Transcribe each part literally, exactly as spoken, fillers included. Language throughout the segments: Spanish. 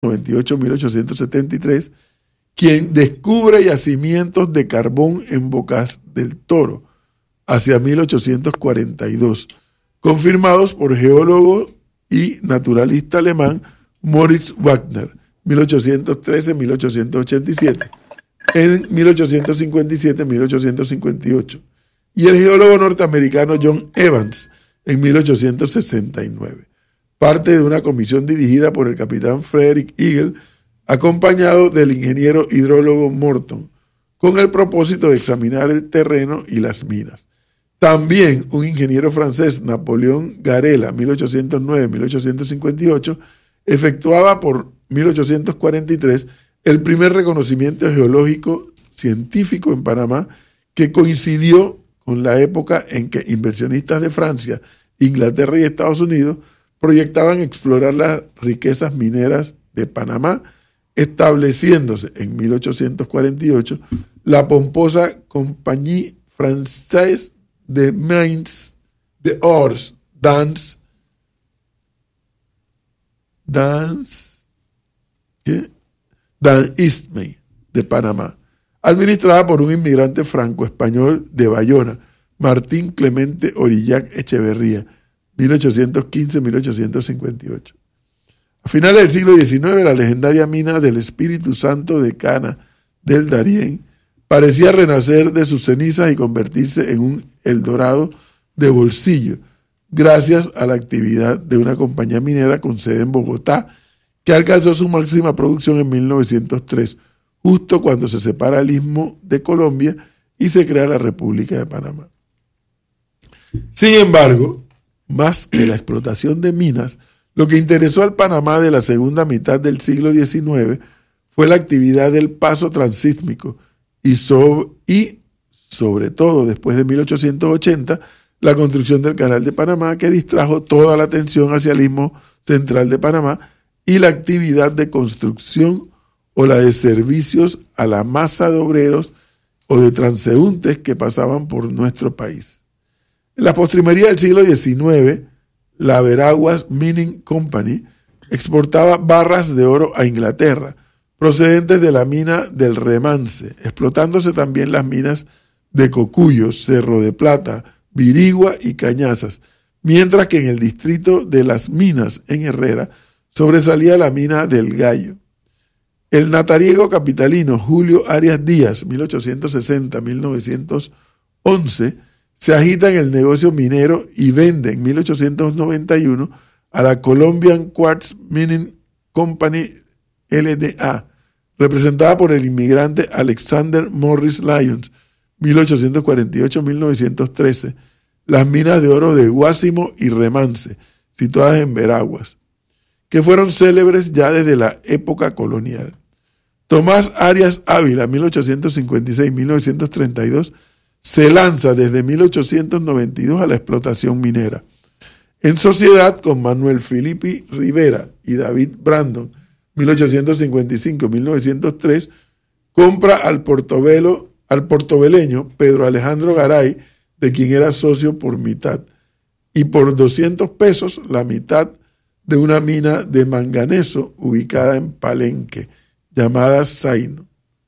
noventa y ocho a mil ochocientos setenta y tres, quien descubre yacimientos de carbón en Bocas del Toro hacia mil ochocientos cuarenta y dos, confirmados por geólogo y naturalista alemán Moritz Wagner, mil ochocientos trece a mil ochocientos ochenta y siete, en mil ochocientos cincuenta y siete a mil ochocientos cincuenta y ocho, y el geólogo norteamericano John Evans en mil ochocientos sesenta y nueve, parte de una comisión dirigida por el capitán Frederick Eagle, acompañado del ingeniero hidrólogo Morton, con el propósito de examinar el terreno y las minas. También un ingeniero francés, Napoleón Garela, mil ochocientos nueve a mil ochocientos cincuenta y ocho, efectuaba por mil ochocientos cuarenta y tres el primer reconocimiento geológico científico en Panamá, que coincidió con la época en que inversionistas de Francia, Inglaterra y Estados Unidos proyectaban explorar las riquezas mineras de Panamá, estableciéndose en mil ochocientos cuarenta y ocho la pomposa Compagnie Française de Mines de Ors, Dans, Dans, ¿qué? Dan Istme, de Panamá, administrada por un inmigrante franco-español de Bayona, Martín Clemente Orillac Echeverría, mil ochocientos quince a mil ochocientos cincuenta y ocho. A finales del siglo diecinueve, la legendaria mina del Espíritu Santo de Cana del Darién parecía renacer de sus cenizas y convertirse en un Eldorado de bolsillo, gracias a la actividad de una compañía minera con sede en Bogotá, que alcanzó su máxima producción en mil novecientos tres, justo cuando se separa el Istmo de Colombia y se crea la República de Panamá. Sin embargo, más que la explotación de minas, lo que interesó al Panamá de la segunda mitad del siglo diecinueve fue la actividad del paso transísmico y, so, y sobre todo después de mil ochocientos ochenta, la construcción del Canal de Panamá, que distrajo toda la atención hacia el Istmo Central de Panamá y la actividad de construcción o la de servicios a la masa de obreros o de transeúntes que pasaban por nuestro país. En la postrimería del siglo diecinueve, la Veraguas Mining Company exportaba barras de oro a Inglaterra, procedentes de la mina del Remance, explotándose también las minas de Cocuyo, Cerro de Plata, Virigua y Cañazas, mientras que en el distrito de Las Minas, en Herrera, sobresalía la mina del Gallo. El natariego capitalino Julio Arias Díaz, mil ochocientos sesenta a mil novecientos once, se agita en el negocio minero y vende en mil ochocientos noventa y uno a la Colombian Quartz Mining Company L D A, representada por el inmigrante Alexander Morris Lyons, mil ochocientos cuarenta y ocho a mil novecientos trece, las minas de oro de Guásimo y Remance, situadas en Veraguas, que fueron célebres ya desde la época colonial. Tomás Arias Ávila, mil ochocientos cincuenta y seis a mil novecientos treinta y dos, se lanza desde mil ochocientos noventa y dos a la explotación minera. En sociedad con Manuel Filipe Rivera y David Brandon, mil ochocientos cincuenta y cinco a mil novecientos tres, compra al portobelo, al portobeleño Pedro Alejandro Garay, de quien era socio por mitad, y por doscientos pesos la mitad de una mina de manganeso ubicada en Palenque, llamada Zaino,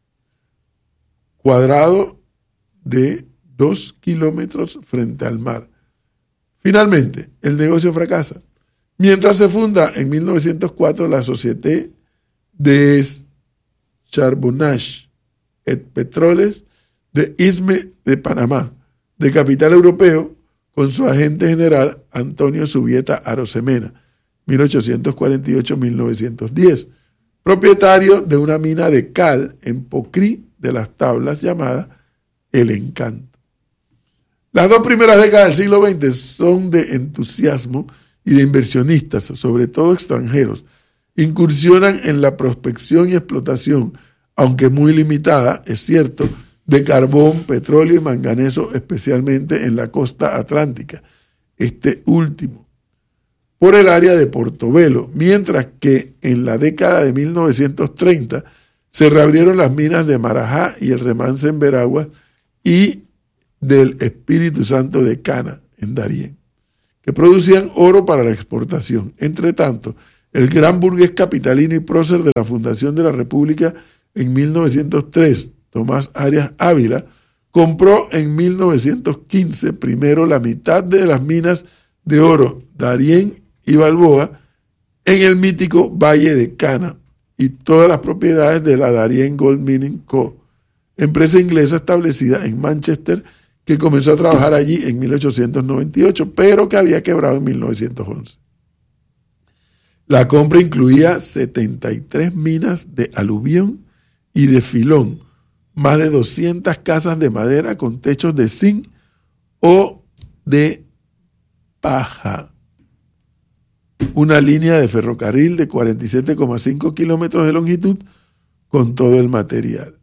cuadrado de dos kilómetros frente al mar. Finalmente, el negocio fracasa, mientras se funda en mil novecientos cuatro la Société des Charbonnages et Pétroles de Istme de Panamá, de capital europeo, con su agente general Antonio Subieta Arosemena, mil ochocientos cuarenta y ocho a mil novecientos diez, propietario de una mina de cal en Pocrí de las Tablas llamada El Encanto. Las dos primeras décadas del siglo veinte son de entusiasmo y de inversionistas, sobre todo extranjeros. Incursionan en la prospección y explotación, aunque muy limitada, es cierto, de carbón, petróleo y manganeso, especialmente en la costa atlántica, este último, por el área de Portobelo, mientras que en la década de mil novecientos treinta se reabrieron las minas de Marajá y el Remance en Veraguas y del Espíritu Santo de Cana en Darién, que producían oro para la exportación. Entre tanto, El gran burgués capitalino y prócer de la fundación de la República en mil novecientos tres, Tomás Arias Ávila, compró en mil novecientos quince primero la mitad de las minas de oro Darién y Balboa en el mítico Valle de Cana y todas las propiedades de la Darién Gold Mining Co., empresa inglesa establecida en Manchester que comenzó a trabajar allí en mil ochocientos noventa y ocho, pero que había quebrado en mil novecientos once. La compra incluía setenta y tres minas de aluvión y de filón, más de doscientas casas de madera con techos de zinc o de paja, una línea de ferrocarril de cuarenta y siete coma cinco kilómetros de longitud con todo el material,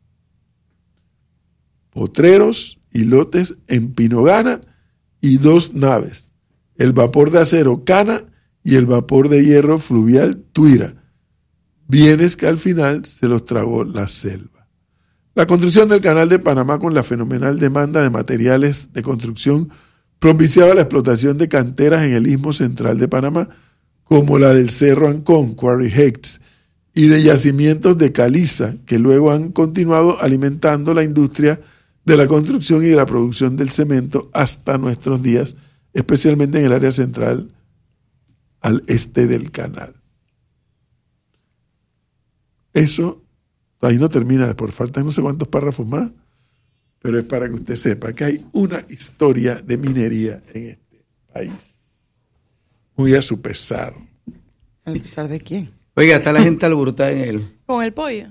potreros y lotes en Pinogana y dos naves, el vapor de acero Cana y el vapor de hierro fluvial Tuira, bienes que al final se los tragó la selva. La construcción del Canal de Panamá con la fenomenal demanda de materiales de construcción propiciaba la explotación de canteras en el istmo central de Panamá, como la del Cerro Ancón, Quarry Heights, y de yacimientos de caliza, que luego han continuado alimentando la industria de la construcción y de la producción del cemento hasta nuestros días, especialmente en el área central al este del canal. Eso, ahí no termina, por falta de no sé cuántos párrafos más, pero es para que usted sepa que hay una historia de minería en este país. Muy a su pesar. ¿A pesar de quién? Oiga, está la gente alborotada en él. Con el pollo.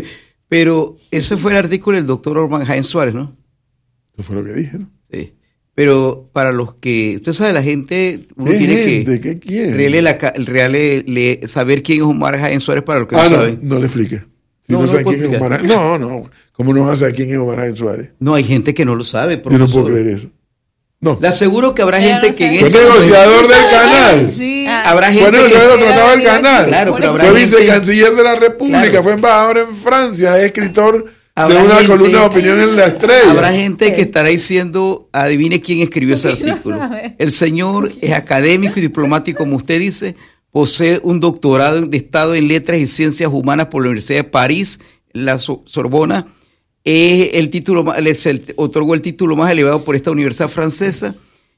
Pero ese fue el artículo del doctor Orman Jaén Suárez, ¿no? Eso fue lo que dije, ¿no? Sí. Pero para los que, usted sabe, la gente, uno ¿Qué tiene gente? que ¿Qué quiere? reale la, reale, le, saber quién es Omar Jaén Suárez para los que ah, no no saben. No le explique. Si No, no, no sabe puedo quién es explicar. Omar Jaén. No, no. ¿Cómo no vas a saber quién es Omar Jaén Suárez? No, hay gente que no lo sabe, Yo profesor. no puedo creer eso. No. Le aseguro que habrá Ella gente no que en sabe. Fue este negociador momento- del canal. Sí. Ah. Habrá Fue gente negociador del que, tratado del canal. Claro, pero habrá Fue gente- vicecanciller de la República, Claro. fue embajador en Francia, es escritor Habrá de una gente- columna de opinión en La Estrella. Habrá gente que estará diciendo, adivine quién escribió ese ¿Quién lo artículo. sabe? El señor es académico y diplomático, como usted dice, posee un doctorado de Estado en Letras y Ciencias Humanas por la Universidad de París, la So- Sorbona. Es el título más, les el- otorgó el título más elevado por esta universidad francesa.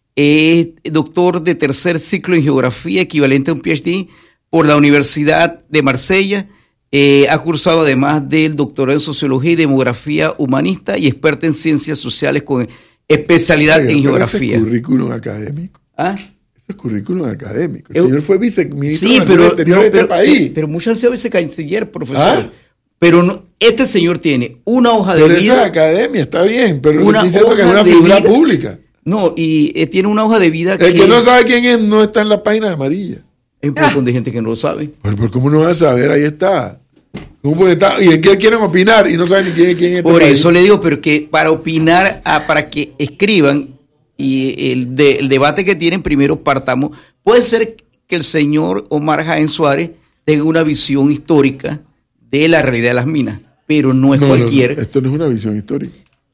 Es doctor de tercer ciclo en geografía, equivalente a un P H D por la Universidad de Marsella. Eh, ha cursado además del doctorado en sociología y demografía humanista y experta en ciencias sociales con especialidad Oiga, en pero geografía. Ese es currículum académico. ¿Ah? Ese es currículum académico. El Eu- señor fue viceministro Sí, de pero, Relaciones Exteriores no, de este pero, país. pero, pero muchos han sido vicecanciller, profesor. ¿Ah? Pero no, este señor tiene una hoja de Pero eso es vida. academia, está bien, pero Una le estoy diciendo que es hoja una de figura vida. pública. No, y eh, tiene una hoja de vida El que, que no sabe quién es no está en la página amarilla. hay un montón de gente que no lo sabe. Pero, pero ¿cómo no vas a saber? Ahí está. ¿Cómo puede estar? ¿Y en qué quieren opinar? Y no saben ni quién es quién es. Por eso le digo, pero que para opinar, ah, para que escriban y el, de, el debate que tienen, primero partamos. Puede ser que el señor Omar Jaén Suárez tenga una visión histórica de la realidad de las minas, pero no es No, no, cualquier. no, esto no es una visión histórica.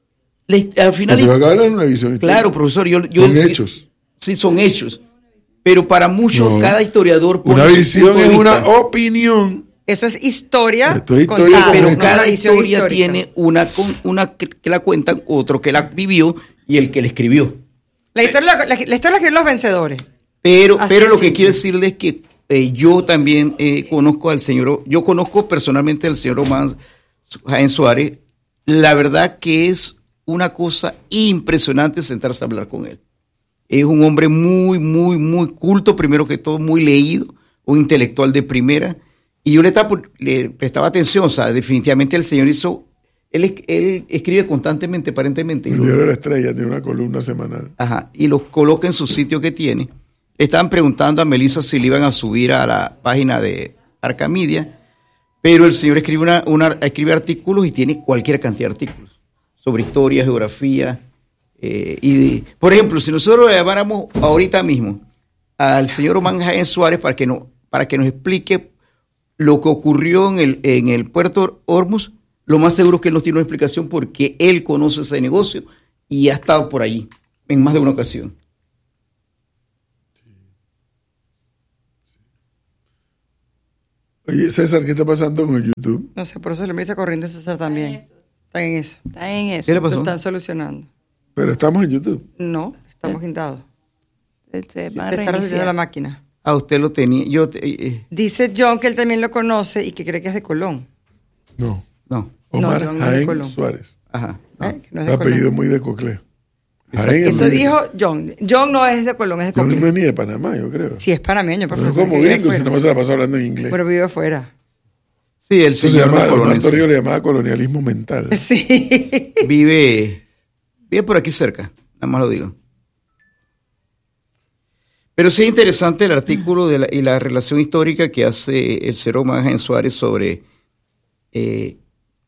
Le- al final, Lo que acaba de hablar es una visión histórica. claro, profesor, yo, yo Son hechos. Sí, son hechos. Pero para muchos, No. cada historiador pone Una su visión punto de es una vista. opinión. Eso es historia. Esto es historia contada, como Pero una cada visión historia histórica. tiene una, con- una que que la cuentan, otro que la vivió y el que la escribió. La historia la, la, la historia la escriben los vencedores. Pero, Así pero es lo que simple. quiero decirles es que eh, yo también eh, conozco al señor, yo conozco personalmente al señor Omar Jaén Suárez. La verdad que es una cosa impresionante sentarse a hablar con él. Es un hombre muy, muy, muy culto, primero que todo, muy leído, un intelectual de primera. Y yo le, estaba, le prestaba atención, o sea, definitivamente el señor hizo, él, él escribe constantemente, aparentemente. y El lo- diario de la Estrella tiene una columna semanal. Ajá, y los coloca en su sitio que tiene. Le estaban preguntando a Melissa si le iban a subir a la página de Arcamedia, pero el señor escribe, una, una, escribe artículos y tiene cualquier cantidad de artículos sobre historia, geografía. Eh, y de- por ejemplo, si nosotros le llamáramos ahorita mismo al señor Omar Jaén Suárez para que, no, para que nos explique lo que ocurrió en el, en el puerto Hormuz, lo más seguro es que él nos tiene una explicación porque él conoce ese negocio y ha estado por ahí en más de una ocasión. Oye, César, ¿qué está pasando con YouTube? No sé, por eso le está corriendo César también. Está en eso. Está en eso. ¿Qué le Lo pasó? están solucionando. Pero estamos en YouTube. No, estamos guindados. Se, se van a Se está reseteando reiniciar. la máquina. Ah, usted lo tenía. Yo, te- eh, Dice John que él también lo conoce y que cree que es de Colón. No. no. Omar No, John no es de Jaén Colón. Suárez. Ajá. no. ¿Eh? Que no es de Apellido Colón. muy de Coclé. Exacto. Jaén es Eso muy de- dijo John. John no es de Colón, es de John Coclé. no es ni de Panamá, yo creo. Sí, es panameño, por Pero es favor. como gringo, si no me se la pasa hablando en inglés. Pero vive afuera. Sí, el Eso se señor llama, no Omar colonense. Torrijos le llamaba colonialismo mental. Sí. vive, vive por aquí cerca, nada más lo digo. Pero sí es interesante el artículo de la, y la relación histórica que hace el señor Omar Jaén Suárez sobre eh,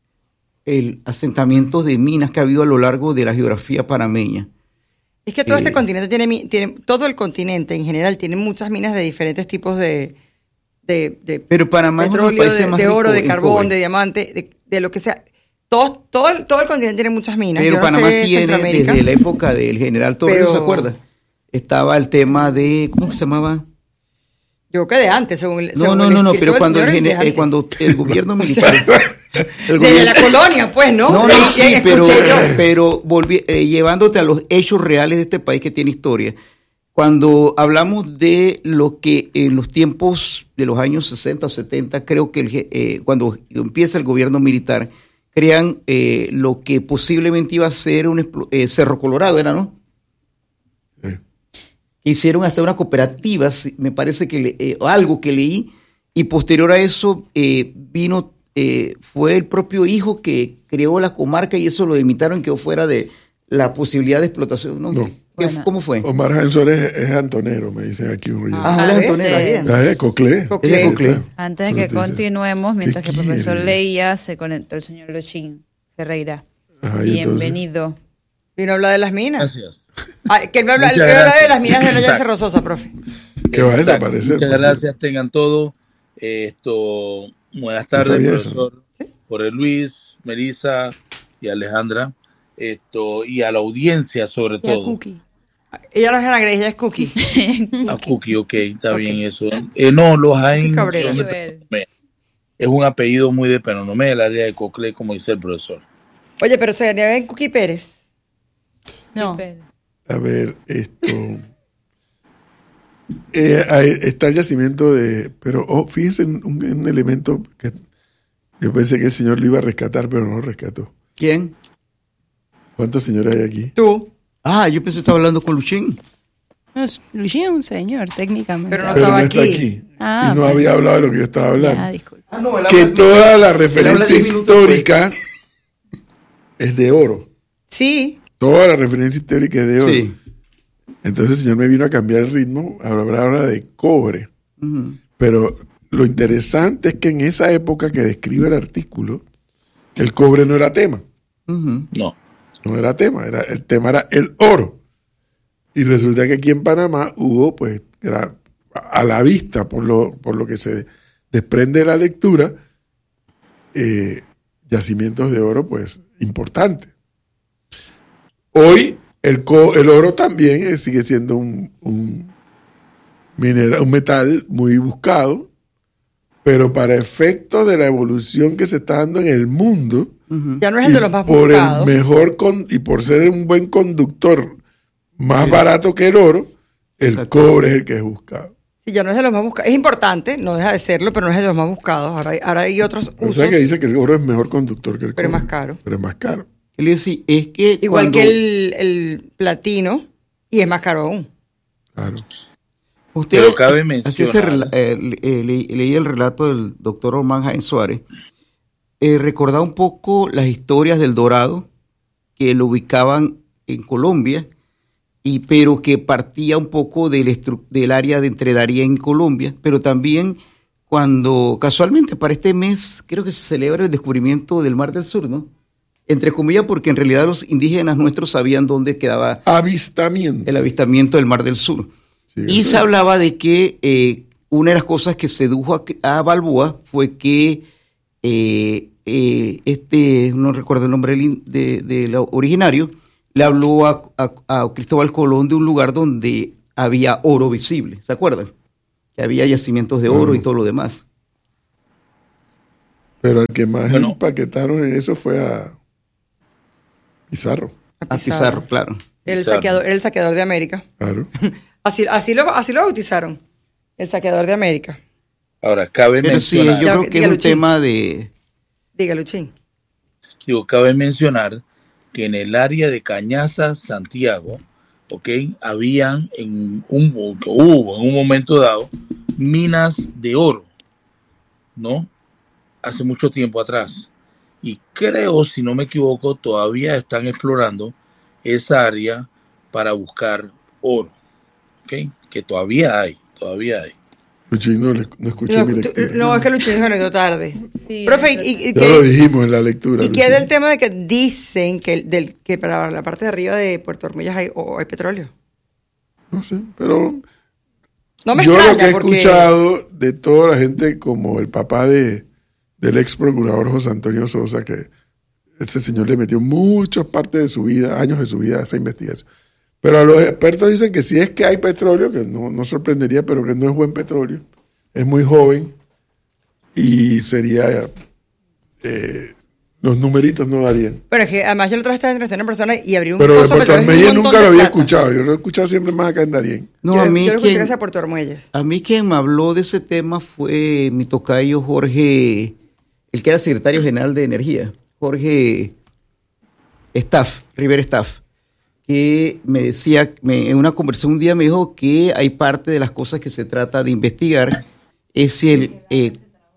el asentamiento de minas que ha habido a lo largo de la geografía panameña. Es que todo Eh, este continente tiene, mi- tiene, todo el continente en general tiene muchas minas de diferentes tipos de, de, de Pero Panamá es uno de los petróleo, países de, más de oro, ricos de en carbón, cobre. de diamante, de, de lo que sea. Todo, todo, el, todo el continente tiene muchas minas. Pero Yo no Panamá sé tiene Centroamérica. desde la época del general Torres, Pero- ¿se acuerda? Estaba el tema de, ¿cómo que se llamaba? Yo creo que de antes, según el No, según no, el no, no, escrito pero del cuando el, señor, es de gene- eh, antes. cuando el gobierno militar... el Desde gobierno- la colonia, pues, ¿no? No, no, Escuché sí, pero, yo. pero volvi- eh, llevándote a los hechos reales de este país que tiene historia. Cuando hablamos de lo que en los tiempos de los años sesenta, setenta, creo que el ge- eh, cuando empieza el gobierno militar, crean eh, lo que posiblemente iba a ser un explo- eh, Cerro Colorado, ¿era, no? Sí. Hicieron hasta una cooperativa, sí, me parece que le- eh, algo que leí, y posterior a eso eh, vino, eh, fue el propio hijo que creó la comarca y eso lo limitaron, quedó fuera de la posibilidad de explotación, ¿no? No. ¿Qué- Bueno. ¿Cómo fue? Omar Jaén Suárez es, es antonero, me dicen aquí un oyente. Ah, Ah, él es ¿ves? Antonella. Está bien. Ah, es de Coclé. Coclé. Es de Coclé. Antes de Eso que te dice. continuemos, mientras que ¿Qué el profesor quiere? leía, se conectó el señor Lochín Ferreira. Ajá, ¿y entonces? Bienvenido. Vino a hablar de las minas. Gracias. Ah, que él me habla, él Muchas me habla de gracias. las minas de la llave Exacto. Cerrososa, profe. Que va a Exacto. desaparecer. Muchas por gracias, cierto. tengan todo. Eh, Esto, buenas tardes, sabía eso. profesor Jorge Luis, Melissa y Alejandra. Esto, y a la audiencia sobre Y a todo. Cookie. Ella no es Ana Grace, ella es Cookie. A Cookie, ok, está bien eso. Eh, no, los Jaén Qué cabrera. son de Penonomé. Es un apellido muy de Penonomé, el área de Coclé, como dice el profesor. Oye, pero se ven Cookie Pérez. No. A ver, esto. Eh, ahí está el yacimiento de. Pero oh, fíjense un, un- un elemento que yo pensé que el señor lo iba a rescatar, pero no lo rescató. ¿Quién? ¿Cuántos señores hay aquí? Tú. Ah, yo pensé que estaba hablando con Luchín. No, Luchín es un señor, técnicamente. Pero no Pero estaba no está aquí. aquí. Ah, y no bueno. había hablado de lo que yo estaba hablando. Ya, disculpa. Ah, no, él que habla- toda la habla referencia diez minutos histórica es de oro. Sí. Toda la referencia histórica es de oro. Sí. Entonces el señor me vino a cambiar el ritmo, a hablar ahora de cobre. Ujú. Pero lo interesante es que en esa época que describe el artículo, el cobre no era tema. Ujú. No. No era tema, era, el tema era el oro. Y resulta que aquí en Panamá hubo, pues, era a la vista, por lo, por lo que se desprende de la lectura, eh, yacimientos de oro, pues, importantes. Hoy el, co- el oro también eh, sigue siendo un, un, minera- un metal muy buscado, pero para efectos de la evolución que se está dando en el mundo, Ya no es el de los más por buscados. el mejor con, y por ser un buen conductor más barato que el oro, el Exacto. cobre es el que es buscado. Sí, ya no es de los más buscados. Es importante, no deja de serlo, pero no es de los más buscados. Ahora hay, ahora hay otros O usos. sea que dice que el oro es mejor conductor que el Pero es cobre. más caro. Pero es más caro. Él dice, es que Igual cuando que el, el platino, y es más caro aún. Claro. usted Pero cabe así se mencionar- rela- eh, le- eh, le- leí el relato del doctor Omar Jaén Suárez, eh, recordaba un poco las historias del Dorado, que lo ubicaban en Colombia, y, pero que partía un poco del, estru- del área de entre Darién y Colombia, pero también cuando casualmente para este mes creo que se celebra el descubrimiento del Mar del Sur, ¿no? Entre comillas, porque en realidad los indígenas nuestros sabían dónde quedaba Avistamiento. el avistamiento del Mar del Sur. Sí, Y eso se es. hablaba de que eh, una de las cosas que sedujo a, a Balboa fue que eh, eh, este, no recuerdo el nombre del in- de, de lo originario, le habló a, a- a Cristóbal Colón de un lugar donde había oro visible, ¿se acuerdan? Que había yacimientos de oro Oro. y todo lo demás. Pero el que más Bueno. empaquetaron en eso fue a Pizarro. A Pizarro, claro. El Pizarro. saqueador, el saqueador de América. Claro. Así, así, lo, así lo bautizaron. El saqueador de América. Ahora, cabe Pero sí, mencionar, yo Ya, creo que es dígalo, un Chín. tema de... Dígalo, Chin. digo, cabe mencionar que en el área de Cañaza, Santiago, ¿ok? Habían en un, hubo en un momento dado minas de oro, ¿no? Hace mucho tiempo atrás. Y creo, si no me equivoco, todavía están explorando esa área para buscar oro, ¿ok? Que todavía hay, todavía hay. Luchín, no, le- no escuché No, mi tú- lectura. no, es que Luchín se conectó tarde. Sí, Profe, es ¿y, y, y Ya lo qué, dijimos en la lectura. y qué Luchín. del tema de que dicen que, del, que para la parte de arriba de Puerto Hormillas hay, o hay petróleo? No sé, pero No me yo extraña lo que he porque... escuchado de toda la gente, como el papá de, del ex procurador José Antonio Sosa, que ese señor le metió muchas partes de su vida, años de su vida a esa investigación. Pero a los expertos dicen que si es que hay petróleo, que no, no sorprendería, pero que no es buen petróleo, es muy joven y sería, eh, los numeritos no darían. Pero es que además yo la otra vez estaba entrevistando a una persona y abrí un Pero de pozo de Puerto petróleo y un Armelles montón nunca de lo había plata. escuchado, yo lo he escuchado siempre más acá en Darién. No, yo, a mí yo lo escuché quien, gracias a Puerto Armuelles. a mí quien me habló de ese tema fue mi tocayo Jorge, el que era secretario general de Energía, Jorge Staff, Rivera Staff, que me decía, me, en una conversación un día me dijo que hay parte de las cosas que se trata de investigar, es el eh,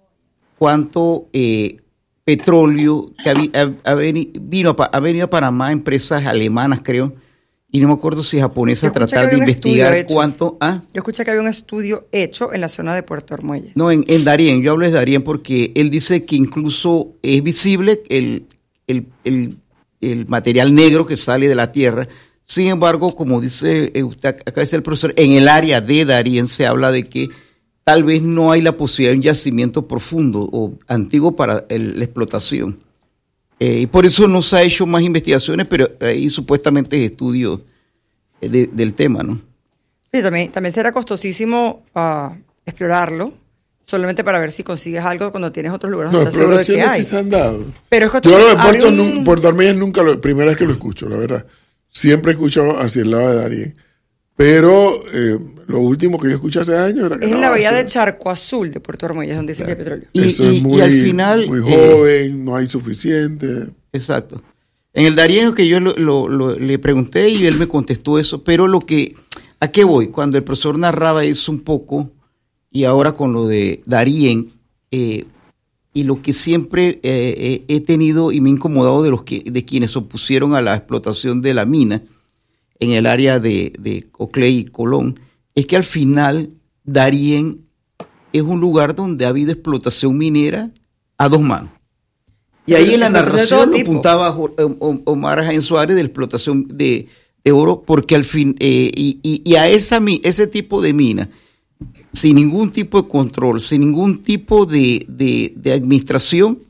cuánto eh, petróleo que habi- ha, ha veni- vino a, Pa- ha venido a Panamá, empresas alemanas creo, y no me acuerdo si japonesas, Yo a escuché tratar que de había un estudio investigar hecho. cuánto... ¿ah? Yo escuché que había un estudio hecho en la zona de Puerto Armuelles. No, en, en Darién, yo hablo de Darién porque él dice que incluso es visible el, el, el, el material negro que sale de la tierra. Sin embargo, como dice eh, usted, acá dice el profesor, en el área de Darién se habla de que tal vez no hay la posibilidad de un yacimiento profundo o antiguo para el- la explotación. Eh, y por eso no se ha hecho más investigaciones, pero hay supuestamente estudios eh, de- del tema, ¿no? Sí, también, también será costosísimo ah, explorarlo, solamente para ver si consigues algo cuando tienes otros lugares No, donde estás seguro de que exploraciones sí hay. se han dado. Pero es que Yo lo de habría Puerto, un- nun- Puerto Armelles nunca, lo, primera vez que lo escucho, la verdad. Siempre he escuchado hacia el lado de Darién. Pero eh, lo último que yo escuché hace años era que Es en no, la bahía eso- de Charco Azul de Puerto Armuelles, donde dicen que hay petróleo. Y, eso y- es muy, y al final... muy eh, joven, no hay suficiente. Exacto. En el Darién que yo lo, lo- lo- le pregunté y él me contestó eso, pero lo que, ¿a qué voy? Cuando el profesor narraba eso un poco, y ahora con lo de Darién, eh, y lo que siempre eh, eh, he tenido y me he incomodado de los que, de quienes se opusieron a la explotación de la mina en el área de, de Ocley y Colón, es que al final Darién es un lugar donde ha habido explotación minera a dos manos. Y ahí en la Explotación de todo narración lo tipo. apuntaba Jo- eh, O- Omar Jaén Suárez de la explotación de, de oro, porque al fin, eh, y, y- y a esa, mi- ese tipo de mina, sin ningún tipo de control, sin ningún tipo de, de- de administración,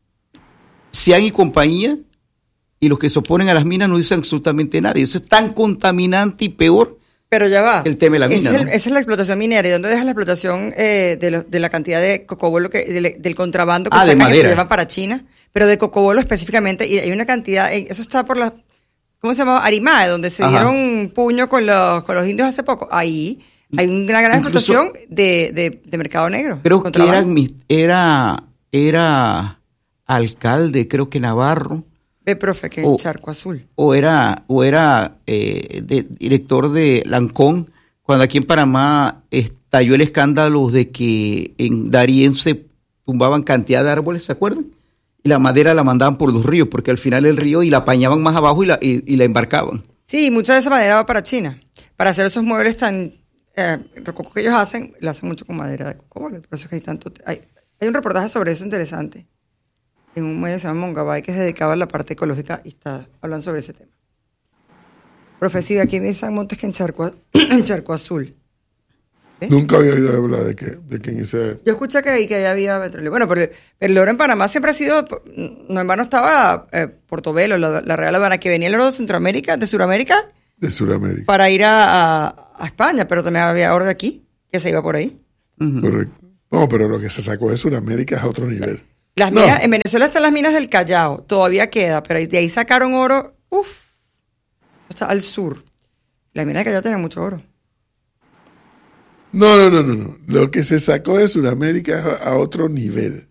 Cian y compañía, y los que se oponen a las minas no dicen absolutamente nada. Y eso es tan contaminante y peor. Pero ya va. El tema de la Ese mina, es el- ¿no? Esa es la explotación minera. ¿Y dónde dejas la explotación eh, de, lo- de la cantidad de cocobolo, que, de- del contrabando que Ah, de sacan que se madera. llevan para China? Pero de cocobolo específicamente, y hay una cantidad, eh, eso está por la, ¿cómo se llama? Arimae, donde se Ajá. dieron puño con los, con los indios hace poco. Ahí hay una gran Incluso- explotación de, de, de mercado negro. Creo que era, contrabando. admi- era, era alcalde, creo que Navarro, Ve, profe, que en Oh. Charco Azul. o era, o era eh, de- director de Lancón, cuando aquí en Panamá estalló el escándalo de que en Darién se tumbaban cantidad de árboles, ¿se acuerdan? Y la madera la mandaban por los ríos, porque al final el río y la apañaban más abajo y la, y, y la embarcaban. Sí, mucha de esa madera va para China. Para hacer esos muebles tan eh, rococó que ellos hacen, lo hacen mucho con madera de cocobolo. Por eso es que hay tanto. Hay, hay un reportaje sobre eso interesante en un medio que se llama Mongabay, que es dedicado a la parte ecológica y está hablando sobre ese tema. Profesiva, aquí me dicen Montes que en Charco, en Charco Azul. ¿Eh? Nunca había oído hablar de que, de que en ese... Yo escuché que ahí que ahí había petróleo. Bueno, pero, pero el oro en Panamá siempre ha sido, no en vano estaba eh, Portobelo, la, la Real Habana, que venía el oro de Centroamérica, de Sudamérica, de Sudamérica. para ir a, a, a España, pero también había oro de aquí, que se iba por ahí. Ujú. Correcto. No, pero lo que se sacó de Sudamérica es a otro nivel. Las No. minas, en Venezuela están las minas del Callao, todavía queda, pero de ahí sacaron oro, uff, está al sur. La mina del Callao tiene mucho oro. No, no, no, no, no. Lo que se sacó de Sudamérica es a, a otro nivel.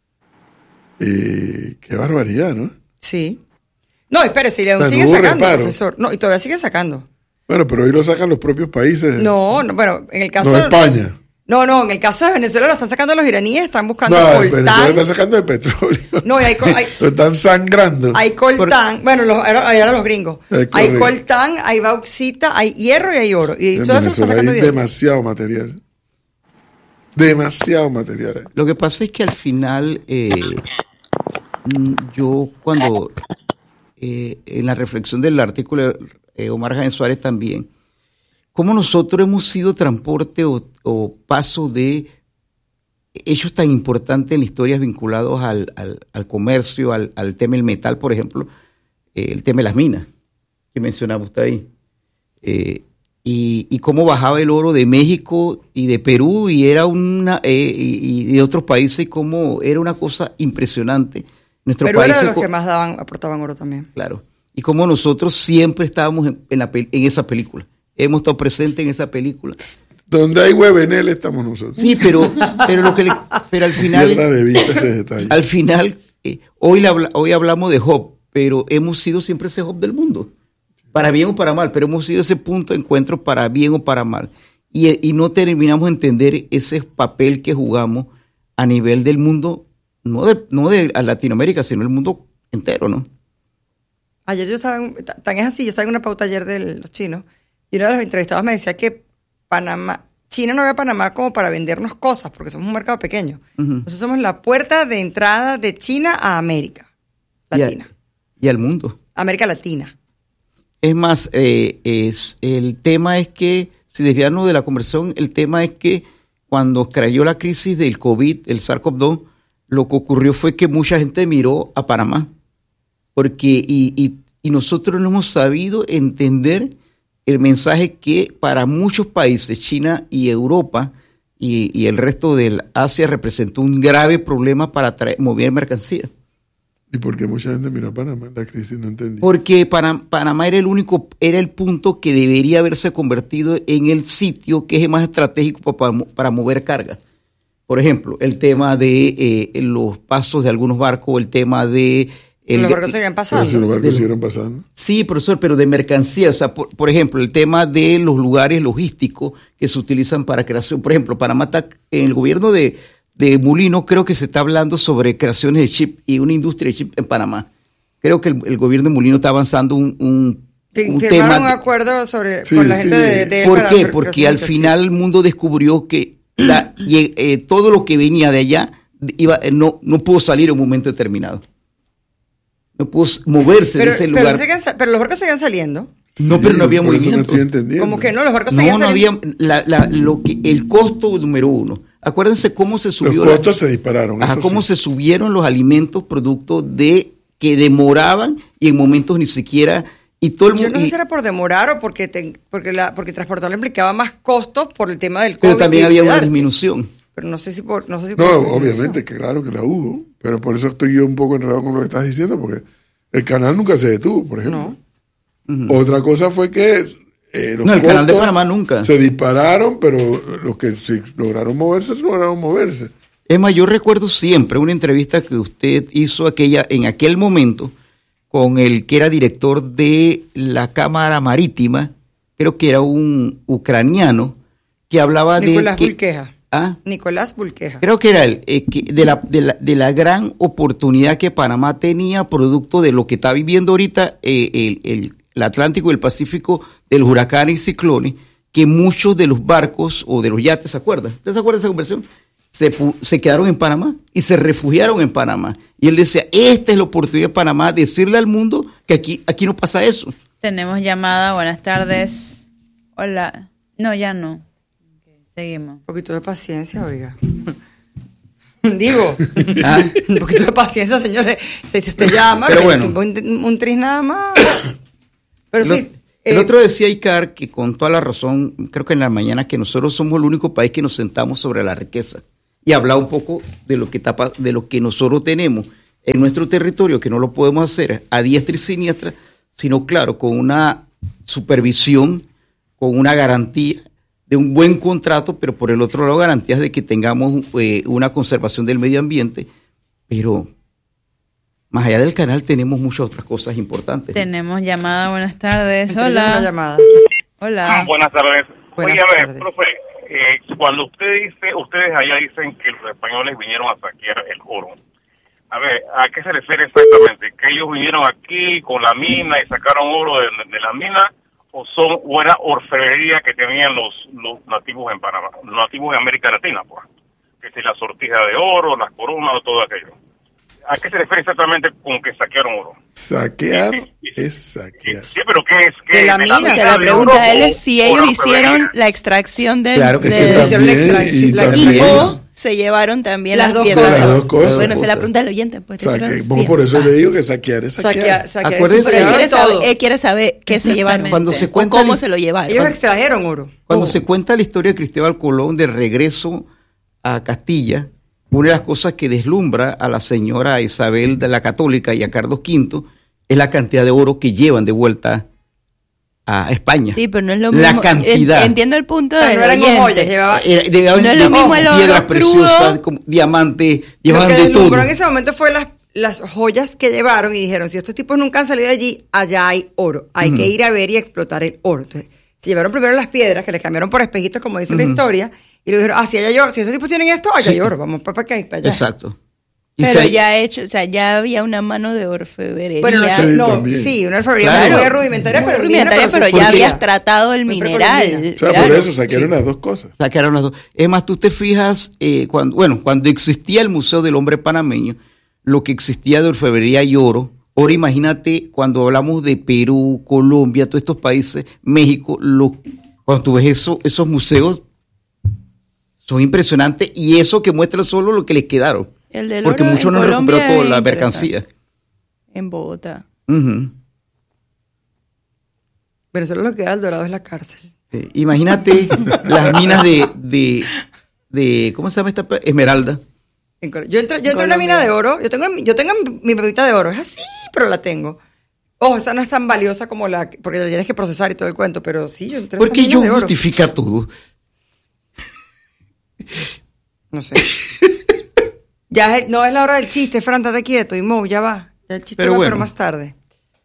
Eh, qué barbaridad, ¿no? Sí. No, espérese, y aún O sea, siguen no hubo sacando, reparo. profesor. No, y todavía siguen sacando. Bueno, pero hoy lo sacan los propios países. No, no, bueno, en el caso No, España. No, no, en el caso de Venezuela lo están sacando los iraníes, están buscando No, coltán. Venezuela está sacando el petróleo. No, y hay, co- hay, Lo están sangrando. hay coltán, bueno, los, ahora, ahora los gringos. Es Hay correcto. coltán, hay bauxita, hay hierro y hay oro. Y En todo eso lo están Venezuela sacando hay de ahí. demasiado material. Demasiado material. Lo que pasa es que al final, eh, mm, yo cuando, eh, en la reflexión del artículo de eh, Omar Jaén Suárez también, cómo nosotros hemos sido transporte o, o paso de hechos tan importantes en la historia vinculados al, al, al comercio, al, al tema del metal, por ejemplo, eh, el tema de las minas, que mencionaba usted ahí. Eh, y, y cómo bajaba el oro de México y de Perú y era una eh, y, y de otros países, y cómo era una cosa impresionante. Nuestro Pero país era de se los co- que más daban, aportaban oro también. Claro. Y como nosotros siempre estábamos en, en, la, pel- en esa película. Hemos estado presentes en esa película. Donde hay huevenel estamos nosotros. Sí, pero, pero, lo que le- pero al final, Pierda de vista ese detalle. al final eh, hoy, le habla- hoy hablamos de Job, pero hemos sido siempre ese Job del mundo. Para bien o para mal, pero hemos sido ese punto de encuentro para bien o para mal. Y, y no terminamos de entender ese papel que jugamos a nivel del mundo, no de, no de Latinoamérica, sino el mundo entero, ¿no? Ayer yo estaba, en, tan es así, yo estaba en una pauta ayer de los chinos y uno de los entrevistados me decía que Panamá, China no ve a Panamá como para vendernos cosas porque somos un mercado pequeño. Ujú. Entonces somos la puerta de entrada de China a América Y, a- Latina. y al mundo. América Latina. Es más, eh, es, el tema es que, si desviarnos de la conversación, el tema es que cuando cayó la crisis del COVID, el SARS-CoV dos, lo que ocurrió fue que mucha gente miró a Panamá. Porque, y, y, y nosotros no hemos sabido entender el mensaje que para muchos países, China y Europa y, y el resto del Asia, representó un grave problema para traer, mover mercancías. ¿Y por qué mucha gente miró a Panamá? La crisis no entendí. Porque para, Panamá era el único, era el punto que debería haberse convertido en el sitio que es más estratégico para, para mover carga. Por ejemplo, el tema de eh, los pasos de algunos barcos, el tema de... El, los barcos seguían Pero si pasando. los barcos del- siguieron pasando. Sí, profesor, pero de mercancía. O sea, por, por ejemplo, el tema de los lugares logísticos que se utilizan para creación. Por ejemplo, Panamá está en el gobierno de, de Mulino, creo que se está hablando sobre creaciones de chip y una industria de chip en Panamá. Creo que el, el gobierno de Mulino está avanzando un, un, Fir- un Firmaron tema. un de- acuerdo sobre, Sí, con la sí. gente de, de ¿Por para qué? hacer Porque creación al de final el mundo descubrió que la- y, eh, todo lo que venía de allá iba, eh, no, no pudo salir en un momento determinado. No pudo s- moverse Pero, de ese pero, lugar. seguían sa- pero los barcos seguían saliendo. No, pero no había por eso no movimiento. estoy entendiendo. Como que no, los barcos No, seguían no saliendo. había la, la- lo que, el costo número uno. Acuérdense cómo se Los subió. la- costos se dispararon. Ajá, eso cómo sí. se subieron los alimentos producto de que demoraban y en momentos ni siquiera y todo el Yo mundo. no sé y- si era por demorar o porque te- porque la porque transportarlo implicaba más costos por el tema del COVID. pero también y había una cuidarte. disminución. Pero no sé si por no sé si No, por- obviamente, que claro que la hubo. Pero por eso estoy yo un poco enredado con lo que estás diciendo, porque el canal nunca se detuvo, por ejemplo. No. Otra cosa fue que eh, los No, el canal de costos Panamá nunca. se dispararon, pero los que sí lograron moverse, lograron moverse. Es más, yo recuerdo siempre una entrevista que usted hizo aquella, en aquel momento con el que era director de la Cámara Marítima, creo que era un ucraniano, que hablaba Nicolás de... que- Bulqueja. ¿Ah? Nicolás Bulqueja. Creo que era él, eh, que de, la, de, la, de la gran oportunidad que Panamá tenía producto de lo que está viviendo ahorita eh, el, el, el Atlántico y el Pacífico, del huracán y ciclones, que muchos de los barcos o de los yates, ¿se acuerdan? ¿Usted se acuerda de esa conversión? Se, pu- se quedaron en Panamá y se refugiaron en Panamá. Y él decía, esta es la oportunidad de Panamá de decirle al mundo que aquí, aquí no pasa eso. Tenemos llamada, buenas tardes. Hola. No, ya no. Ok, seguimos. Un poquito de paciencia, oiga. Digo, ¿Ah? un poquito de paciencia, señores. Si usted llama, Pero pero bueno. un, un tris nada más. Pero El, sí. el eh, otro decía Icar que con toda la razón, creo que en la mañana, que nosotros somos el único país que nos sentamos sobre la riqueza. y hablar un poco de lo que tapa, de lo que nosotros tenemos en nuestro territorio, que no lo podemos hacer a diestra y siniestra, sino claro, con una supervisión, con una garantía de un buen contrato, pero por el otro lado garantías de que tengamos eh, una conservación del medio ambiente, pero más allá del canal tenemos muchas otras cosas importantes. Tenemos llamada, buenas tardes. Entonces, Hola. una llamada. Hola. Ah, buenas tardes. Buenas Oye, a ver, tardes. profe, eh, cuando usted dice, ustedes allá dicen que los españoles vinieron a saquear el oro. A ver, ¿a qué se refiere exactamente? ¿Que ellos vinieron aquí con la mina y sacaron oro de, de la mina? ¿O son o era orfebrería que tenían los, los nativos en Panamá, los nativos de América Latina, pues? Que si la sortija de oro, las coronas o todo aquello. ¿A qué se refiere exactamente con que saquearon oro? Saquear es saquear. Sí, pero ¿qué es? ¿Qué De la es? mina, ¿De que La de pregunta oro de él o- es si o ellos la hicieron orfebrería? la extracción del, Claro que de- sí, hicieron la también, extracción, y la también- y quitaron. o se llevaron también Las las, dos piedras. cosas. Las dos cosas. Bueno, se la Cosas. pregunta del oyente. Pues, Saque- traducir. bueno, por eso le digo que saquear es saquear. Saquear, saquear. Acuérdense- Se Pero él llevaron quiere, saber, todo. él quiere saber qué se llevaron. Cuando se o cuenta cómo la- se lo llevaron. Ellos extrajeron oro. Cuando Oh. se cuenta la historia de Cristóbal Colón de regreso a Castilla, una de las cosas que deslumbra a la señora Isabel de la Católica y a Carlos quinto es la cantidad de oro que llevan de vuelta a España. Sí, pero no es lo La mismo. cantidad. En- Entiendo el punto Pero del no eran oyente. joyas, llevaba. Era- llevaban No es lo de- mismo el oro piedras crudo. preciosas, como diamantes, Lo llevaban que de todo. deslumbró en ese momento fue las, las joyas que llevaron y dijeron, si estos tipos nunca han salido de allí, allá hay oro. Hay Ujú. que ir a ver y a explotar el oro. Entonces, se llevaron primero las piedras, que les cambiaron por espejitos, como dice la Ujú. historia, y luego dijeron, ah, si allá hay oro, si estos tipos tienen esto, allá Sí. hay oro, vamos para acá y para allá. Exacto. Y Pero se- ya hecho, o sea, ya había una mano de orfebrería. Bueno, no, Sí, no, también. sí, una alfabería Claro. muy rudimentaria, Muy pero, rudimentaria, indígena, pero sí, ya porque- habías tratado el Muy mineral. precolombina. O sea, claro. por eso saquearon Sí. las dos cosas. sacaron las dos. Es más, tú te fijas, eh, cuando, bueno, cuando existía el Museo del Hombre Panameño, lo que existía de orfebrería y oro, ahora imagínate cuando hablamos de Perú, Colombia, todos estos países, México, lo, cuando tú ves eso, esos museos, son impresionantes y eso que muestra solo lo que les quedaron. El del Porque oro muchos en no han Colombia recuperado toda es la interesante. mercancía. En Bogotá. Ujú. Venezuela lo que da el dorado es la cárcel. Eh, imagínate las minas de, de, de, ¿cómo se llama esta? pe- Esmeralda. En Col- Yo entré, yo entré a una Colombia. mina de oro, yo tengo, yo tengo mi pepita de oro, es así, pero la tengo. Ojo, esa no es tan valiosa como la, porque la tienes que procesar y todo el cuento, pero sí, yo entré a Porque esas minas ellos de oro. justifica todo. No sé. Ya es- no es la hora del chiste, Fran, estate quieto, y Mo, ya va. Ya el chiste Pero va, bueno. pero más tarde.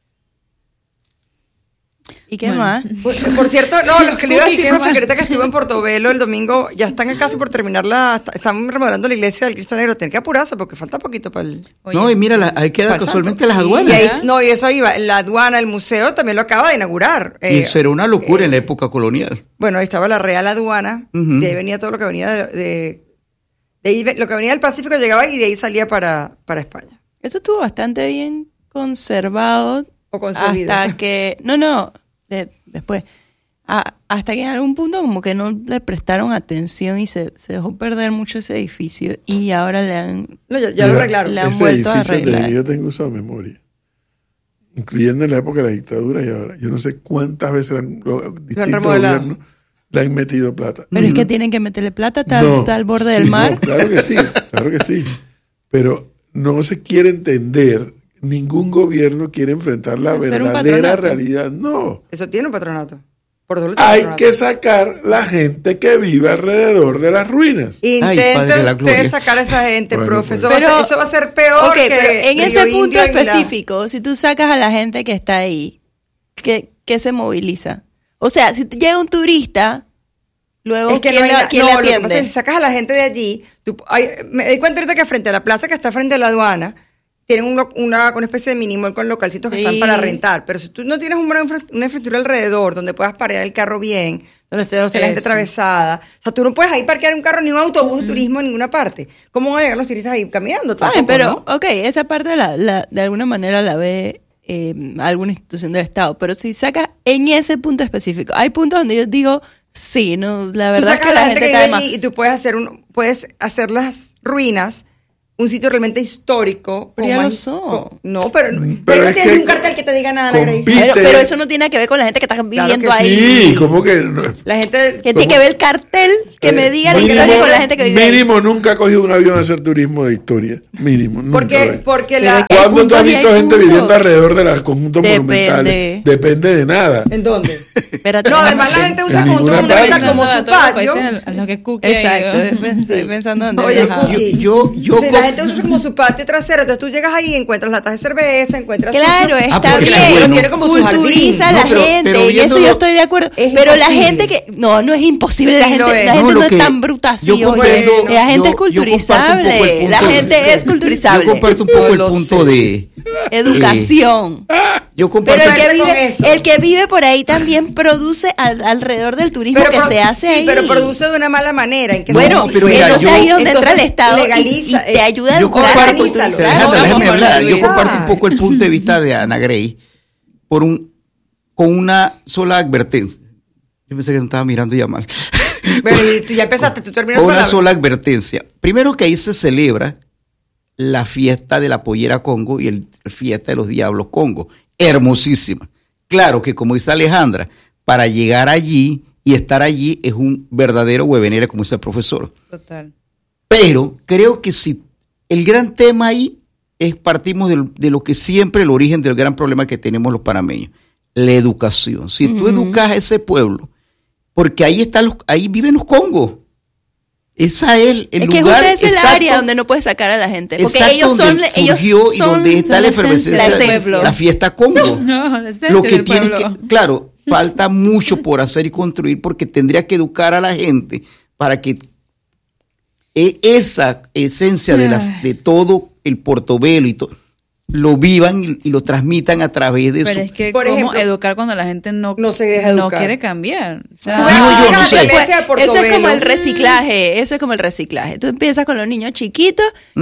¿Y qué Bueno. más? Por, por cierto, no, los que le iba a ¿Y decir, qué profe, más? que ahorita que estuve en Portobelo el domingo, ya están casi por terminar la, est- están remodelando la iglesia del Cristo Negro, tienen que apurarse porque falta poquito para el... Oye, No, y mira, la- ahí queda Para el casualmente santo. las Sí, Y aduanas. ahí, ¿Ya? no, y eso iba, la aduana, el museo también lo acaba de inaugurar. Y Eh, será una locura eh, en la época colonial. Bueno, ahí estaba la Real Aduana, Ujú. de ahí venía todo lo que venía de, de, de ahí, ve- lo que venía del Pacífico llegaba y de ahí salía para, para España. Eso estuvo bastante bien conservado O concebido. hasta que, no, no, de- después, A- hasta que en algún punto como que no le prestaron atención y se, se dejó perder mucho ese edificio y ahora le han, No, ya, ya lo Mira, arreglaron. La han ese vuelto a edificio de arreglar. ahí yo tengo usado memoria. Incluyendo en la época de la dictadura y ahora. Yo no sé cuántas veces han- los distintos remodelado. gobiernos le han metido plata. pero es que tienen que meterle plata, está, No, está al borde sí, del no, mar. claro que sí, claro que sí. Pero no se quiere entender, ningún gobierno quiere enfrentar la Hacer un verdadera patronato. realidad. No. Eso tiene un patronato. Por eso lo tiene Hay patronato. que sacar la gente que vive alrededor de las ruinas. Ay, Intente Padre de la usted gloria. sacar a esa gente, Bueno, profe. pues. Eso, va a Pero- ser, eso va a ser peor Ok, que pero en Río ese punto Indio y la- específico, si tú sacas a la gente que está ahí, ¿qué, qué se moviliza? O sea, si llega un turista, luego Es que ¿quién, no hay le, na- quién no, le lo que atiende? pasa es que si sacas a la gente de allí, tú- hay- me doy cuenta ahorita que frente a la plaza que está frente a la aduana, tienen un lo- una, una especie de mini mall con localcitos que Sí. están para rentar. Pero si tú no tienes una, infra- una infraestructura alrededor donde puedas parar el carro bien, donde esté, donde esté la gente Eso. atravesada, o sea, tú no puedes ahí parquear un carro ni un autobús de turismo en ninguna parte. ¿Cómo van a llegar los turistas ahí caminando? Ay, Tampoco, pero, ¿no? ok, esa parte la, la- de alguna manera la ve eh, alguna institución del Estado, pero si sacas en ese punto específico, hay puntos donde yo digo, sí, no, la Tú verdad es sacas que a la la gente gente que cae vive más. allí y tú puedes hacer un, puedes hacer las ruinas un sitio realmente histórico. Pero con ya más lo his- son. con- No, pero, pero, Pero no es tienes que un cartel que te diga nada, Ana Grace. compite- Pero, pero eso no tiene que ver con la gente que está viviendo que ahí. Sí, como que no, La gente... Que tiene que ver el cartel que me diga la mínimo, historia con la gente que vive ahí. mínimo nunca ha cogido un avión a hacer turismo de historia. Mínimo. Nunca. Porque, ¿ves? porque Pero la... es que- hay ¿Cuándo tú has puntos y visto hay gente puntos. viviendo alrededor de los conjuntos Depende. monumentales? Depende de nada. ¿En dónde? Espérate, No, déjame además la gente usa En conjunto ninguna monumental parte. como su patio. A lo que Cookie ha Exacto, ido. estoy pensando dónde Oye, viajaba. Cookie, Yo- yo sí, com- la gente usa como su patio trasero, entonces tú llegas ahí y encuentras latas de cerveza, encuentras... Claro, sucio. está porque bien. es bueno. Tiene como su Culturiza jardín. a la No, pero- gente pero y eso viéndolo- yo estoy de acuerdo. Es Pero la imposible. gente que no, no es imposible. Sí, la gente, lo es. la No, gente lo no que- es tan bruta así. yo oye. comprendo- la gente yo- es yo comparto un poco el culturizable. punto La de- gente es culturizable. Yo comparto un poco el Lo punto sé. de... Educación. Yo Pero comparto... el que, Suerte con vive, eso. el que vive por ahí también produce al- alrededor del turismo que pro- se hace sí, ahí. pero produce de una mala manera. ¿En qué Bueno, No, pero mira, entonces yo- ahí es donde entra el entonces Estado y- legaliza, y, te eh, ayuda a yo educar. comparto, organízalo. pero Alejandra, No, déjame no, hablar. no, Yo no. comparto un poco el punto de vista de Ana Grey por un, con una sola advertencia. Yo pensé que me estaba mirando ya mal. Bueno, y tú ya empezaste, tú terminas Con con una la- sola advertencia. Primero que ahí se celebra la fiesta de la pollera Congo y el, la fiesta de los diablos Congo. Hermosísima. Claro que como dice Alejandra, para llegar allí y estar allí es un verdadero huevenera, como dice el profesor. Total. Pero creo que si el gran tema ahí es partimos de, de lo que siempre el origen del gran problema que tenemos los panameños, la educación. Si tú educas a ese pueblo, porque ahí están los, ahí viven los congos. Esa es el, el Es que lugar justo es el exacto, área donde no puedes sacar a la gente. Porque exacto ellos son, donde ellos surgió y son donde está son la esencia efervescencia del de pueblo. la fiesta Congo. No, la esencia Lo que del tiene pueblo. que, claro, falta mucho por hacer y construir porque tendría que educar a la gente para que e- esa esencia de, la, de todo el portobelo y todo lo vivan y, y lo transmitan a través de Pero eso. es que, Por ¿cómo ejemplo, educar cuando la gente no, no se deja no educar? quiere cambiar? O sea, Tú ves Digo a yo, la no sé. iglesia de Eso es Portobelo. como el reciclaje, eso es como el reciclaje. Tú empiezas con los niños chiquitos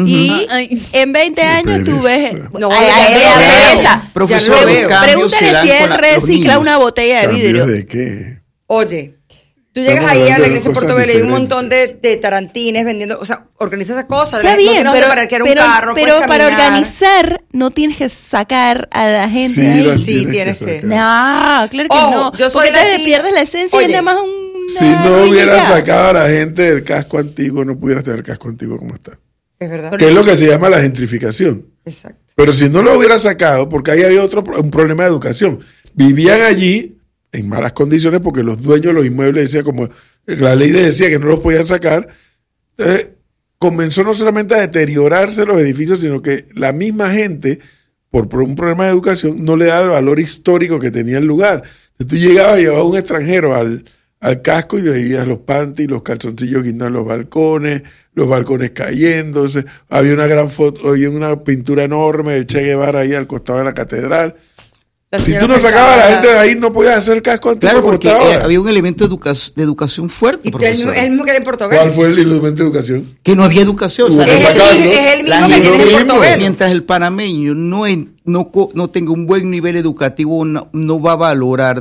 y Ay. en veinte años tú ves... pereza. No, Ay, ya ay, lo ay, veo. pereza. Profesor, Ya lo los veo. cambios Pregúntale se dan si con él la- los recicla niños. una botella de ¿Cambios vidrio. de qué? Oye, tú llegas Estamos ahí a hablando la de iglesia de cosas Portobelo y hay un diferentes. montón de, de tarantines vendiendo, o sea, organiza esas cosas. Está no bien, tienes pero, dónde parquear un pero, carro, pero puedes para caminar. organizar no tienes que sacar a la gente Sí, de ahí. las Sí, tienes que- sacar. No, claro que Ojo, no. yo soy porque la te tía- pierdes la esencia y Oye, es nada más un... Si no hubieran sacado a la gente del casco antiguo, no pudieras tener casco antiguo como está. Es verdad. Que es lo que se llama la gentrificación. Exacto. Pero si no lo hubiera sacado, porque ahí había otro pro- un problema de educación. Vivían allí en malas condiciones porque los dueños de los inmuebles decían como la ley les decía que no los podían sacar. Entonces, comenzó no solamente a deteriorarse los edificios, sino que la misma gente, por, por un problema de educación, no le daba el valor histórico que tenía el lugar. Entonces, tú llegabas y llevabas a un extranjero al, al casco y veías los panties, los calzoncillos guindando en los balcones, los balcones cayéndose. Había una gran foto, había una pintura enorme de Che Guevara ahí al costado de la catedral. La Si señora tú no se sacabas a la acaba- gente de ahí, no podías hacer casco antiguo Claro, como porque está eh, ahora. había un elemento de, educa- de educación fuerte, Y el, mismo- profesor. el mismo que hay en Portobelo. ¿Cuál fue el elemento de educación? Que no había educación. Hubo o sea, que Es el, sacarlos. es el La mismo que gente- tienes en mismo. Portobelo. Mientras el panameño no, en- no, co- no tenga un buen nivel educativo, no, no va a valorar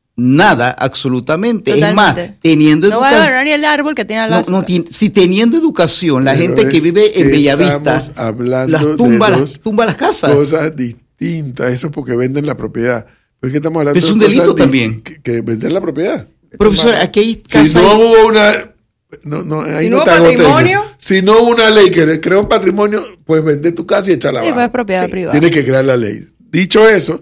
nada absolutamente. Es más, Totalmente. teniendo No va a educación. agarrar ni el árbol que tiene al lado. No, no tiene- si teniendo educación, la Pero gente que es vive en que Bellavista estamos hablando las de tumba, dos las, tumba las casas. Cosas distintas. Eso es porque venden la propiedad. Pero es que estamos hablando Es un de cosas delito di- también. Que, que vender la propiedad. Profesor, aquí hay Si casas. no hubo una. No, no, ahí Si no no te hubo agotes. patrimonio. Si no hubo una ley que creó un patrimonio, pues vender tu casa y echarla Sí, abajo. pues es propiedad Sí. privada. Tienes que crear la ley. Dicho eso,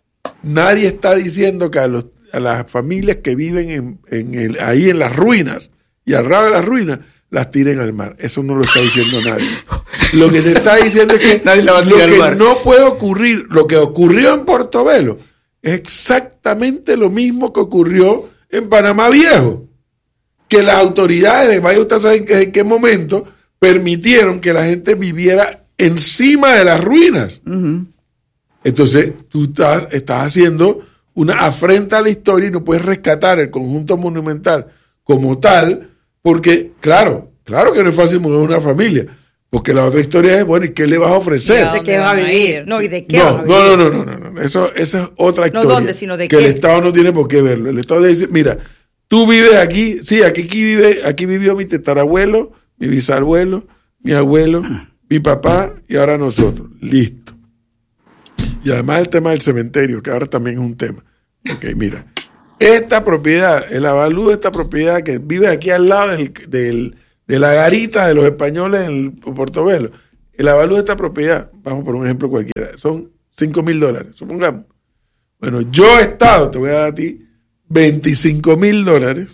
nadie está diciendo que a, los, a las familias que viven en, en el, ahí en las ruinas y al lado de las ruinas las tiren al mar. Eso no lo está diciendo nadie. Lo que te está diciendo es que Nadie la va a lo tirar al que mar. no puede ocurrir, lo que ocurrió en Portobelo, es exactamente lo mismo que ocurrió en Panamá Viejo. Que las autoridades de vaya usted sabe en qué, en qué momento permitieron que la gente viviera encima de las ruinas. Ujú. Entonces, tú estás, estás haciendo una afrenta a la historia y no puedes rescatar el conjunto monumental como tal, porque, claro, claro que no es fácil mudar una familia, porque la otra historia es, bueno, ¿y qué le vas a ofrecer? Ya. ¿De qué vas a ¿Dónde van a vivir? ir? No, ¿y de qué No, vas a no, vivir? no, no, no, no, no, eso, esa es otra No, historia. ¿dónde? Sino de que qué. el Estado no tiene por qué verlo. El Estado le dice, mira, tú vives aquí, sí, aquí, aquí vive, aquí vivió mi tetarabuelo, mi bisabuelo, mi abuelo, mi papá y ahora nosotros. Listo. Y además el tema del cementerio, que ahora también es un tema. Ok, mira. Esta propiedad, el avalúo de esta propiedad que vive aquí al lado del, del, de la garita de los españoles en Portobelo, el avalúo de esta propiedad, vamos por un ejemplo cualquiera, son cinco mil dólares, supongamos. Bueno, yo Estado te voy a dar a ti veinticinco mil dólares,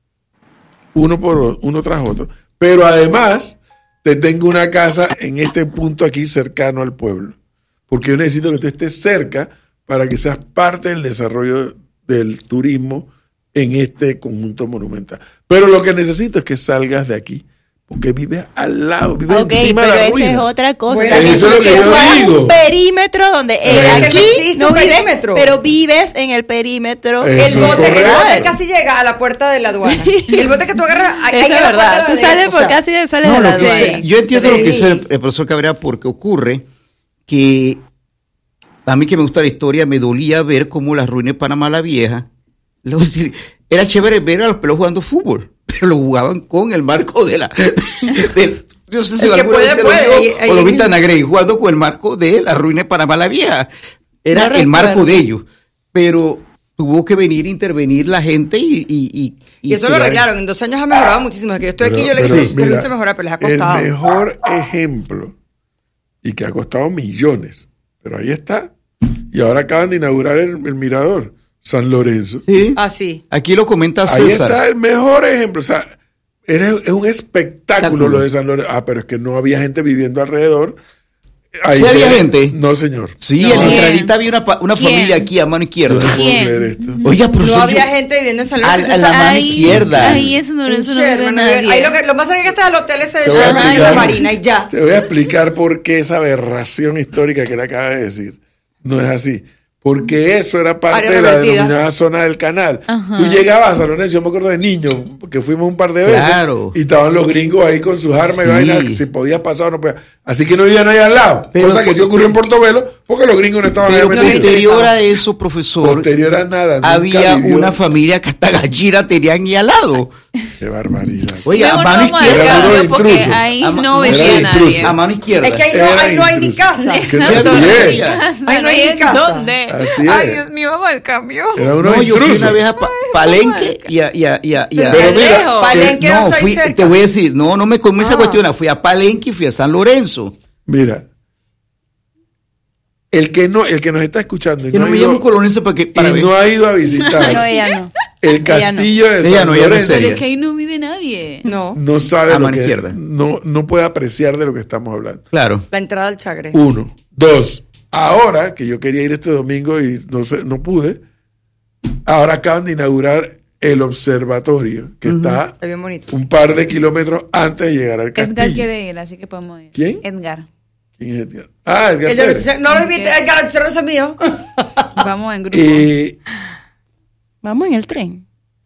uno por uno tras otro, pero además te tengo una casa en este punto aquí cercano al pueblo, porque yo necesito que tú estés cerca para que seas parte del desarrollo del turismo en este conjunto monumental. Pero lo que necesito es que salgas de aquí, porque vives al lado, vives Ok, encima pero de la esa ruina. es otra cosa. Bueno, También eso es lo que tú yo hagas digo. un perímetro donde eh, Eso. aquí Existe no un vives, perímetro. pero vives en el perímetro. Eso El es bote, el correcto. bote casi llega a la puerta de la aduana. El bote que tú agarras, ahí Eso ahí es a la puerta verdad. de Tú la sales derecha, por o sea, casi sales No, de lo la que- aduana. yo entiendo lo que Sí. dice el, el profesor Cabrera, porque ocurre que a mí que me gusta la historia, me dolía ver cómo las ruinas de Panamá la Vieja, los- era chévere ver a los pelos jugando fútbol, pero lo jugaban con el marco de la... del- yo no sé si El que alguna puede, vez te puede, lo ahí- vio, ahí o lo viste mismo. a Nagrey, jugando con el marco de la ruina de Panamá la Vieja. Era No el marco recuerdo. de ellos, pero tuvo que venir a intervenir la gente y... Y, y, Y eso lo crear- arreglaron. En dos años ha mejorado muchísimo. Desde que yo estoy aquí, yo le Pero, he visto mira, yo le he visto mejorar, pero les ha costado. el mejor ejemplo, y que ha costado millones, pero ahí está. Y ahora acaban de inaugurar el, el mirador, San Lorenzo. Sí. Ah, sí. Aquí lo comenta Ahí César. está el mejor ejemplo. O sea, era- es un espectáculo Espectáculo. lo de San Lorenzo. Ah, pero es que no había gente viviendo alrededor. Ahí ¿Sí fue- había gente? No, señor. Sí, No. en la ¿Quién? entradita había una, pa- una ¿Quién? familia aquí a mano Yo izquierda. no puedo ¿Quién? creer esto. Oiga, profesor, No había yo- gente viviendo en San a, Lorenzo. a la mano Ahí- izquierda. Ahí en San Lorenzo no vive Sherman, nadie. ahí lo, que, lo más cerca que está es el hotel ese de Te voy a Sherman y explicar. la Marina y ya. Te voy a explicar por qué esa aberración histórica que le acaba de decir no es así. Porque eso era parte Área de la revertida. denominada zona del canal. Ajá. Tú llegabas a San Lorenzo, yo me acuerdo de niño, porque fuimos un par de veces. Claro. Y estaban los gringos ahí con sus armas Sí. y vainas, si podías pasar o no podías. Así que no vivían ahí al lado. Pero cosa que por- sí ocurrió en Portobelo, porque los gringos no estaban Pero ahí metidos. posterior a eso, profesor, Posterior a nada. nunca había vivió. una familia que hasta gallina tenían ahí al lado. Qué barbaridad. Oye, a Mejor mano no vamos al izquierda. Era cambio uno porque intruso. ahí A ma- no era vivía intruso. nadie. A mano izquierda. Es que ahí no, Era ahí no hay ni intruso. casa. Que Exacto. así es. Ay, no hay ni casa. ¿Dónde? Así es. Ay, Dios mío, vamos al cambio. Era uno No, yo fui intruso. una vez a Pa- Palenque y a... Y a, y a, y a- Pero mira, lejos. Palenque no no, está ahí fui, cerca. te voy a decir, no, no me comienza a Ah. cuestionar, fui a Palenque y fui a San Lorenzo. Mira, el que no, el que nos está escuchando y Que no, no ha me ido, llamo colonense para que... Para y ver. no ha ido a No, visitar ella no. el Ella no. castillo de Ella San no, ella no Lorenzo, es Pero seria. es que ahí no vive nadie. No, no sabe A lo mano que izquierda. no, no puede apreciar de lo que estamos hablando. Claro. la entrada al Chagre. Uno. Dos. Ahora, que yo quería ir este domingo y no sé, no pude, ahora acaban de inaugurar el observatorio, que está Está bien bonito. un par de kilómetros antes de llegar al Edgar castillo. quiere ir, así que podemos ir. ¿Quién? Edgar. ¿Quién es Edgar? Ah, Edgar El de- Pérez. no lo invité, el galacero es mío. Vamos en grupo. Eh, Vamos en el tren.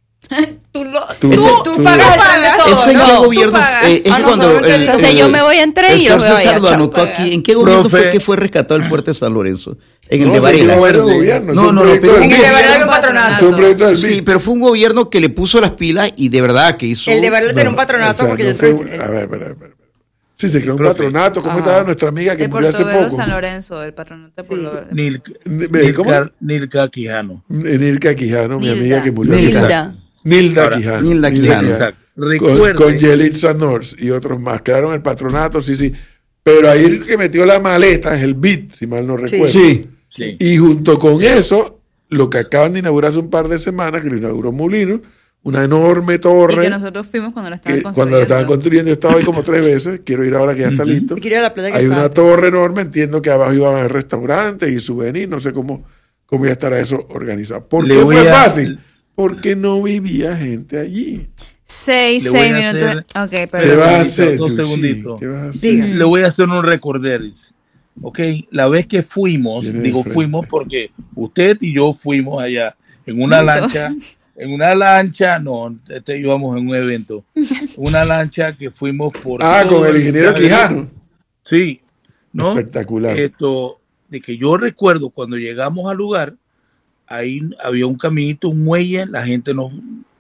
Tú, lo, Tú- tú, tú- tú pagas el tren de todo. ¿Eso en ¿no? qué Tú gobierno? pagas. eh, es Ah, que no, cuando solamente el, el- Entonces el- yo me voy en tren el y señor los veo César allá, lo chao. anotó aquí. ¿En qué gobierno Profe. fue que fue rescatado el fuerte San Lorenzo? En el no, de sí, Varela. no, era un gobierno, es No, un no, no, proyecto pero- del En el B I de D. Varela había un patronato. Es un proyecto del B I D. Sí, pero fue un gobierno que le puso las pilas y de verdad que hizo... El de Varela tenía un No, patronato o sea, porque no yo fue- tra- a ver, espera, espera. Sí, se creó un Profe. patronato. ¿Cómo Ah. estaba nuestra amiga que El murió hace Portobelo poco? San Lorenzo, el patronato por lo Nilka, Ve, ¿cómo? Nilka, Nilka Quijano. Nilka Quijano, mi Nilda. amiga que murió hace Nilda. poco. Nilda Ahora, Quijano. Nilda Quijano. Exacto. Con, Recuerde, con Yelitza North y otros más. Crearon el patronato, sí, sí. Pero ahí el que metió la maleta es el B I D, si mal no recuerdo. Sí. sí. Y junto con eso, lo que acaban de inaugurar hace un par de semanas, que lo inauguró Molino, una enorme Y torre que nosotros fuimos cuando lo estaban que construyendo. cuando lo estaban construyendo, yo estaba ahí como tres veces, quiero ir ahora que ya está listo. Y quiero ir a la playa que Hay está. una torre enorme, entiendo que abajo iban a haber restaurantes y souvenirs, no sé cómo, cómo ya estará eso organizado. ¿Por Le qué voy fue a- fácil? Porque no vivía gente allí. Seis, Le voy seis a minutos. hacer- Ok, ¿Qué perdón. vas a Dos hacer, Yuchi? segunditos. ¿Qué vas a hacer? Diga. Le voy a hacer un recorderis. Ok, la vez que fuimos, Viene de digo frente. fuimos porque usted y yo fuimos allá en una Juntos. lancha, en una lancha, no, este, íbamos en un evento, una lancha que fuimos por Ah, todo con el ingeniero Chagre. Quijano. Sí, ¿no? Espectacular. Esto, de que yo recuerdo cuando llegamos al lugar, ahí había un caminito, un muelle, la gente nos,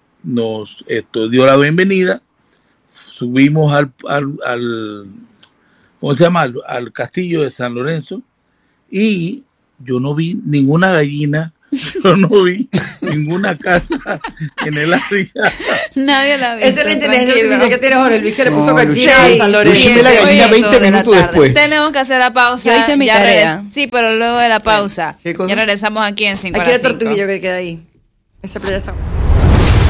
nos esto, dio la bienvenida, subimos al, al, al ¿cómo se llama? Al, al castillo de San Lorenzo, y yo no vi ninguna gallina, yo no vi ninguna casa en el área. Nadie la vio. Esa es la inteligencia artificial que tiene Jorge Luis, que le puso No, gallina Luis- a San Lorenzo. Luis me la gallina Oye, veinte dos de la minutos tarde. después. Tenemos que hacer la pausa. Yo hice mi Ya tarea. regres- Sí, pero luego de la pausa. ¿Qué cosa? Ya regresamos aquí en cinco Aquí a el las cinco. tortuguillo que queda ahí. Esa playa está...